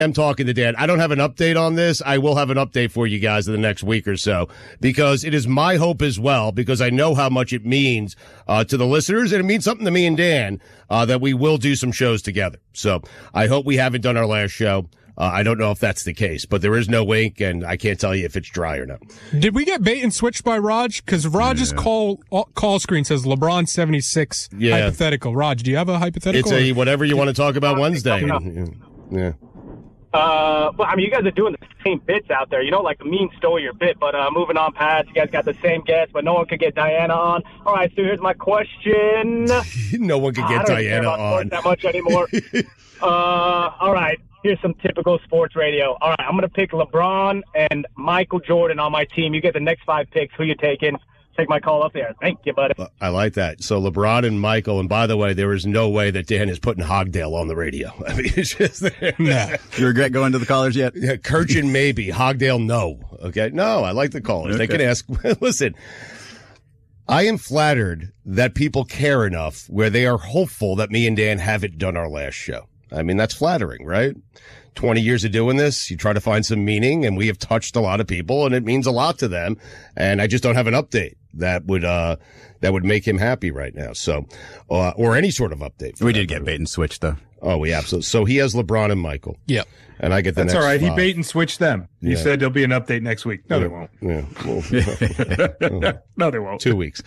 I'm talking to Dan. I don't have an update on this. I will have an update for you guys in the next week or so, because it is my hope as well, because I know how much it means to the listeners, and it means something to me and Dan, that we will do some shows together. So I hope we haven't done our last show. I don't know if that's the case, but there is no wink, and I can't tell you if it's dry or not. Did we get bait and switched by Raj? Because Raj's call screen says LeBron 76 hypothetical. Raj, do you have a hypothetical? It's whatever you want to talk about Wednesday. Yeah. Well, I mean, you guys are doing the same bits out there. You know, like the mean stole your bit, but moving on past, you guys got the same guest, but no one could get Diana on. All right, so here's my question. No one could get Diana on. That much anymore. All right, here's some typical sports radio. All right, I'm going to pick LeBron and Michael Jordan on my team. You get the next 5 picks. Who you taking? Take my call up there. Thank you, buddy. I like that. So LeBron and Michael, and by the way, there is no way that Dan is putting Hogdale on the radio. I mean, it's just nah. You regret going to the callers yet? Yeah, Kirchin maybe. Hogdale, no. Okay, no, I like the callers. Okay. They can ask. Listen, I am flattered that people care enough where they are hopeful that me and Dan haven't done our last show. I mean, that's flattering, right? 20 years of doing this, you try to find some meaning, and we have touched a lot of people, and it means a lot to them. And I just don't have an update that would make him happy right now. So, or any sort of update. We did get bait and switch though. Oh, we absolutely. So he has LeBron and Michael. Yeah. And I get the That's next all right. 5. He bait and switched them. He said there'll be an update next week. No, they won't. Yeah. Well, no, they won't. 2 weeks.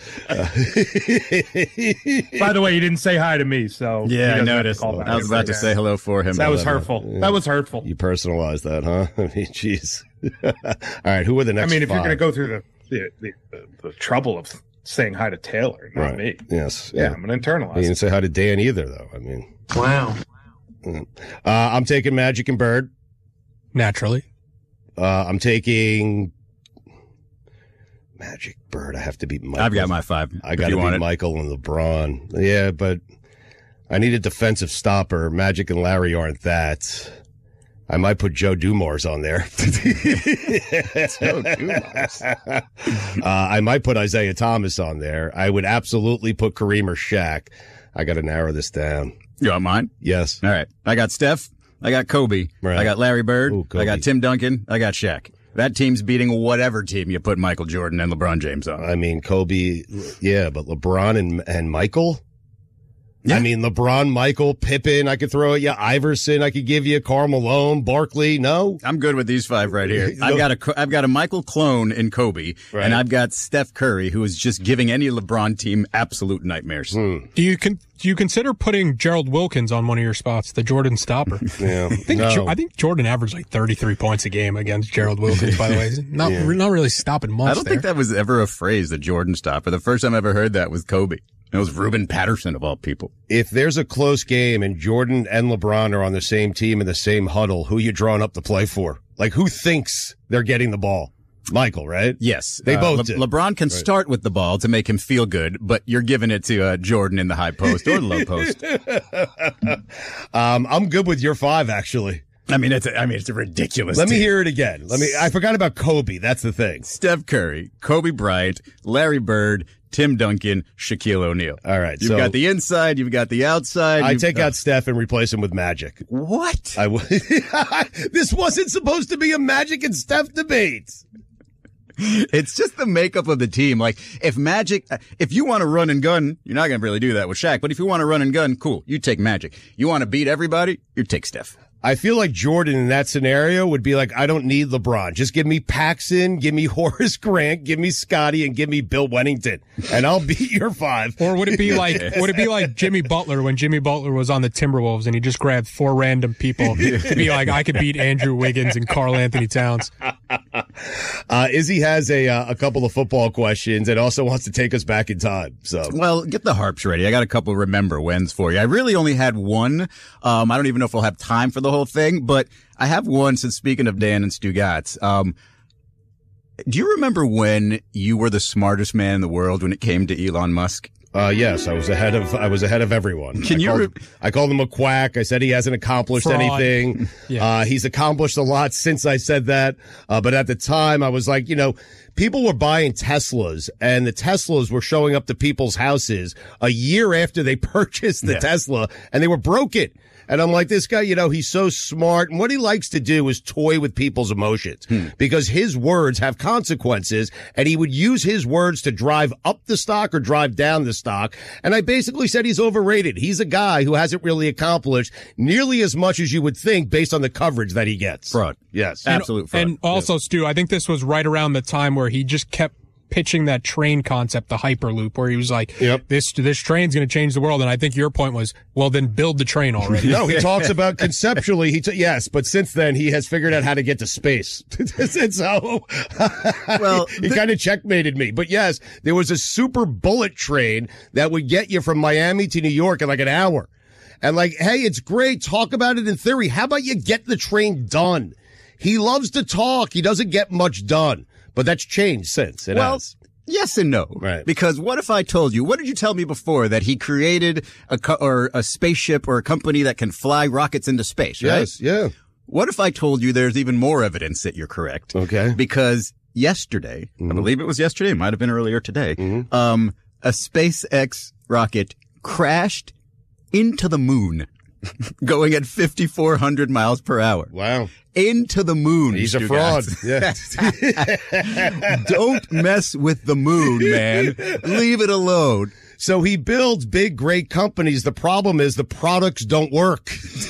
By the way, he didn't say hi to me, so yeah, I noticed. I was about to say hello for him. That was hurtful. Yeah. That was hurtful. You personalized that, huh? I mean, jeez. All right, who are the next? I mean, if 5? you're going to go through the trouble of saying hi to Taylor, not me. Yes. Yeah, I'm going to internalize. You didn't say hi to Dan either, though. I mean, wow. I'm taking Magic and Bird. Naturally. I'm taking Magic, Bird. I have to beat Michael. I've got my 5. I got to beat Michael and LeBron. Yeah, but I need a defensive stopper. Magic and Larry aren't that. I might put Joe Dumars on there. Joe Dumars. I might put Isaiah Thomas on there. I would absolutely put Kareem or Shaq. I got to narrow this down. You want mine? Yes. All right. I got Steph. I got Kobe. Right. I got Larry Bird. Ooh, Kobe. I got Tim Duncan. I got Shaq. That team's beating whatever team you put Michael Jordan and LeBron James on. I mean, Kobe, yeah, but LeBron and Michael? Yeah. I mean, LeBron, Michael, Pippen, I could throw at you. Iverson, I could give you. Karl Malone, Barkley, no? I'm good with these 5 right here. I've got a Michael clone in Kobe, right. And I've got Steph Curry, who is just giving any LeBron team absolute nightmares. Do you consider putting Gerald Wilkins on one of your spots, the Jordan stopper? Yeah. I think Jordan averaged like 33 points a game against Gerald Wilkins, by the way. Not really stopping much. I don't think that was ever a phrase, the Jordan stopper. The first time I ever heard that was Kobe. It was Ruben Patterson, of all people. If there's a close game and Jordan and LeBron are on the same team in the same huddle, who you drawing up the play for? Like, who thinks they're getting the ball? Michael, right? Yes. They both did. LeBron can start with the ball to make him feel good, but you're giving it to Jordan in the high post or the low post. I'm good with your 5, actually. I mean, it's a ridiculous Let me team. hear it again. I forgot about Kobe. That's the thing. Steph Curry, Kobe Bryant, Larry Bird, Tim Duncan, Shaquille O'Neal. All right. You've got the inside. You've got the outside. I take out Steph and replace him with Magic. What? This wasn't supposed to be a Magic and Steph debate. It's just the makeup of the team. Like, if you want to run and gun, you're not going to really do that with Shaq. But if you want to run and gun, cool. You take Magic. You want to beat everybody, you take Steph. I feel like Jordan in that scenario would be like, I don't need LeBron. Just give me Paxson, give me Horace Grant, give me Scotty, and give me Bill Wennington, and I'll beat your 5. Or would it be like Jimmy Butler when Jimmy Butler was on the Timberwolves and he just grabbed 4 random people to be like, I could beat Andrew Wiggins and Karl Anthony Towns. Izzy has a couple of football questions and also wants to take us back in time. So, well, get the harps ready. I got a couple of remember whens for you. I really only had one. I don't even know if we'll have time for the whole thing, but I have one. Since speaking of Dan and Stugatz, do you remember when you were the smartest man in the world when it came to Elon Musk? Yes, I was ahead of everyone. I called him a quack. I said he hasn't accomplished anything. Yeah. He's accomplished a lot since I said that. But at the time I was like, people were buying Teslas and the Teslas were showing up to people's houses a year after they purchased the Tesla and they were broken. And I'm like, this guy, he's so smart. And what he likes to do is toy with people's emotions because his words have consequences. And he would use his words to drive up the stock or drive down the stock. And I basically said he's overrated. He's a guy who hasn't really accomplished nearly as much as you would think based on the coverage that he gets. Fraud. Yes. Absolute fraud. And also, Stu, I think this was right around the time where he just kept pitching that train concept, the Hyperloop, where he was like, this train's going to change the world. And I think your point was, well, then build the train already. No, he talks about conceptually. Yes, but since then he has figured out how to get to space. And so, well, he kind of checkmated me. But yes, there was a super bullet train that would get you from Miami to New York in like an hour. And like, hey, it's great. Talk about it in theory. How about you get the train done? He loves to talk. He doesn't get much done. But that's changed since. It has. Yes and no. Right. Because what if I told you, what did you tell me before, that he created a spaceship or a company that can fly rockets into space, right? Yes, yeah. What if I told you there's even more evidence that you're correct? Okay. Because yesterday, I believe it was yesterday, it might have been earlier today, a SpaceX rocket crashed into the moon going at 5,400 miles per hour. Wow. Into the moon. He's a fraud. Yeah. Don't mess with the moon, man. Leave it alone. So he builds big, great companies. The problem is the products don't work.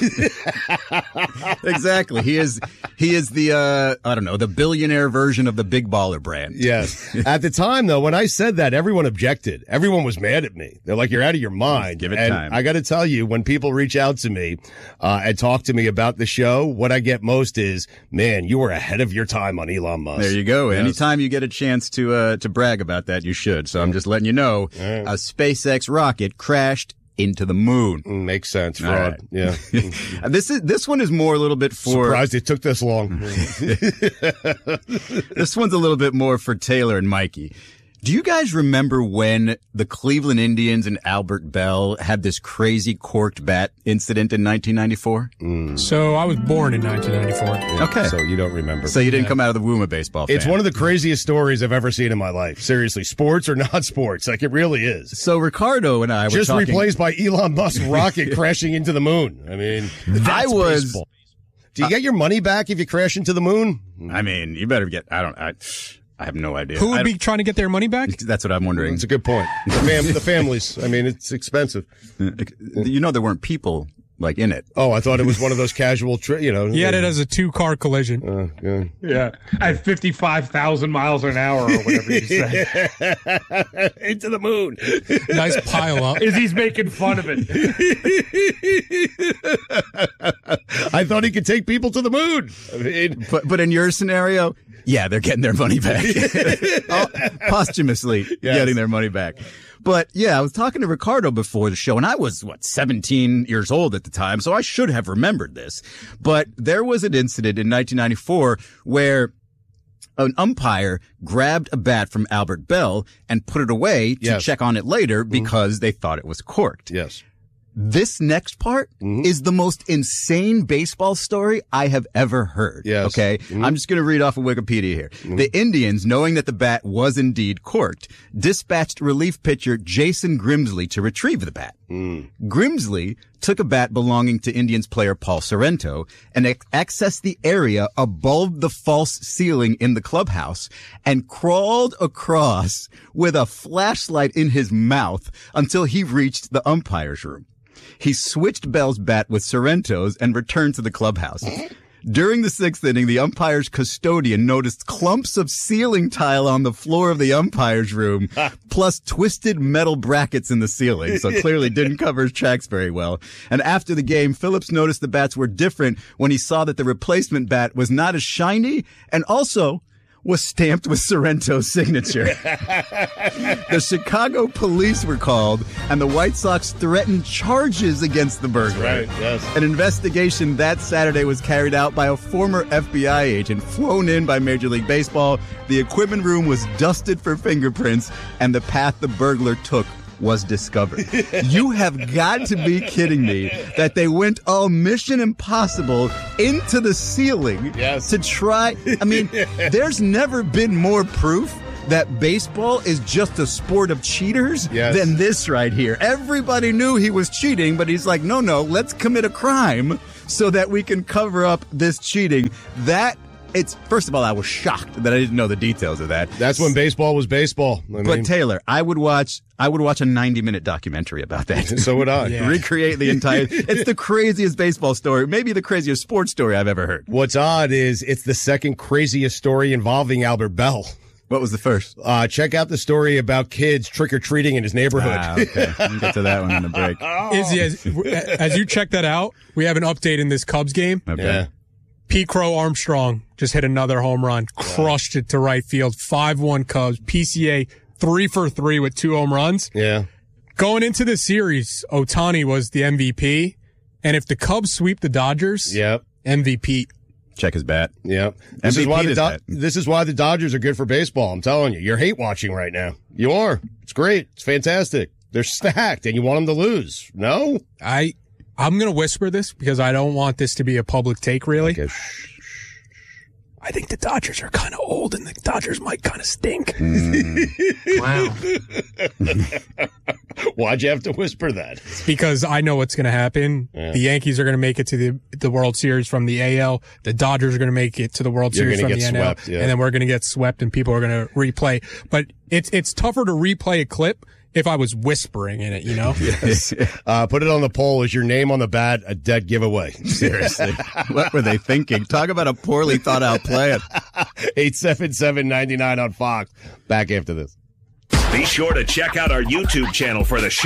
Exactly. He is the, the billionaire version of the Big Baller brand. Yes. At the time, though, when I said that, everyone objected. Everyone was mad at me. They're like, you're out of your mind. Give it and time. I got to tell you, when people reach out to me and talk to me about the show, what I get most is, man, you were ahead of your time on Elon Musk. There you go. Yes. Anytime you get a chance to brag about that, you should. So I'm just letting you know, a SpaceX rocket crashed into the moon. Makes sense. Fraud. Right. Yeah. This one is more a little bit for... Surprised it took this long. This one's a little bit more for Taylor and Mikey. Do you guys remember when the Cleveland Indians and Albert Bell had this crazy corked bat incident in 1994? So I was born in 1994. Okay. So you don't remember. So you didn't come out of the womb a baseball fan. It's one of the craziest stories I've ever seen in my life. Seriously, sports or not sports. Like, it really is. So Ricardo and I were just talking... replaced by Elon Musk's rocket crashing into the moon. I mean, that's baseball. Do you get your money back if you crash into the moon? I mean, you better get... I have no idea. Who would be trying to get their money back? That's what I'm wondering. It's a good point. The families. I mean, it's expensive. You know, there weren't people like in it. Oh, I thought it was one of those casual, He had it as a 2-car collision. Yeah. At 55,000 miles an hour or whatever you say. Into the moon. Nice pile up. He's making fun of it. I thought he could take people to the moon. I mean, but in your scenario, yeah, they're getting their money back. Posthumously getting their money back. But yeah, I was talking to Ricardo before the show, and I was, 17 years old at the time, so I should have remembered this. But there was an incident in 1994 where an umpire grabbed a bat from Albert Bell and put it away to check on it later because they thought it was corked. Yes. This next part is the most insane baseball story I have ever heard. Yes. Okay. I'm just going to read off of Wikipedia here. The Indians, knowing that the bat was indeed corked, dispatched relief pitcher Jason Grimsley to retrieve the bat. Grimsley took a bat belonging to Indians player Paul Sorrento and accessed the area above the false ceiling in the clubhouse and crawled across with a flashlight in his mouth until he reached the umpire's room. He switched Bell's bat with Sorrento's and returned to the clubhouse. During the 6th inning, the umpire's custodian noticed clumps of ceiling tile on the floor of the umpire's room, plus twisted metal brackets in the ceiling, so clearly didn't cover his tracks very well. And after the game, Phillips noticed the bats were different when he saw that the replacement bat was not as shiny and also was stamped with Sorrento's signature. The Chicago police were called, and the White Sox threatened charges against the burglar. Right, yes. An investigation that Saturday was carried out by a former FBI agent flown in by Major League Baseball. The equipment room was dusted for fingerprints, and the path the burglar took was discovered. You have got to be kidding me that they went all Mission Impossible into the ceiling to try. I mean, there's never been more proof that baseball is just a sport of cheaters than this right here. Everybody knew he was cheating, but he's like, no, let's commit a crime so that we can cover up this cheating. First of all, I was shocked that I didn't know the details of that. That's when baseball was baseball. But Taylor, I would watch a 90-minute documentary about that. So would I. Yeah. Recreate the entire. It's the craziest baseball story, maybe the craziest sports story I've ever heard. What's odd is it's the second craziest story involving Albert Bell. What was the first? Check out the story about kids trick-or-treating in his neighborhood. Okay. We'll get to that one in the break. Izzy, as you check that out, we have an update in this Cubs game. Okay. Yeah. Pete Crow Armstrong just hit another home run, crushed it to right field, 5-1 Cubs. PCA 3 for 3 with 2 home runs. Yeah. Going into the series, Ohtani was the MVP. And if the Cubs sweep the Dodgers, MVP. Check his bat. Yep. This is why the Dodgers are good for baseball. I'm telling you. You're hate watching right now. You are. It's great. It's fantastic. They're stacked and you want them to lose. No? I'm going to whisper this because I don't want this to be a public take, really. Okay. I think the Dodgers are kind of old and the Dodgers might kind of stink. Wow. Why'd you have to whisper that? Because I know what's going to happen. Yeah. The Yankees are going to make it to the World Series from the AL. The Dodgers are going to make it to the World Series from the NL. Swept, yeah. And then we're going to get swept and people are going to replay. But it's tougher to replay a clip if I was whispering in it, you know? Yes. Put it on the poll. Is your name on the bat a dead giveaway? Seriously. What were they thinking? Talk about a poorly thought out plan. 877-99 on Fox. Back after this. Be sure to check out our YouTube channel for the show.